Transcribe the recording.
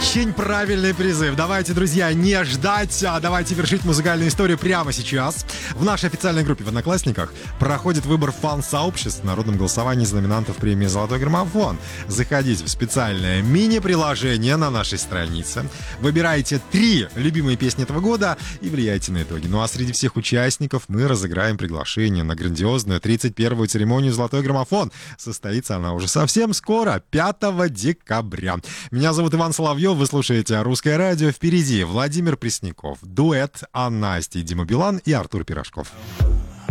Очень правильный призыв. Давайте, друзья, не ждать, а давайте вершить музыкальную историю прямо сейчас. В нашей официальной группе в Одноклассниках проходит выбор фан-сообществ в народном голосовании за номинантов премии «Золотой граммофон». Заходите в специальное мини-приложение на нашей странице, выбирайте 3 любимые песни этого года и влияйте на итоги. Ну а среди всех участников мы разыграем приглашение на грандиозную 31-ю церемонию «Золотой граммофон». Состоится она уже совсем скоро, 5 декабря. Меня зовут Иван Соловьев, вы слушаете «Русское радио». Впереди Владимир Пресняков, дуэт Настя и Дима Билан и Артур Пирожков.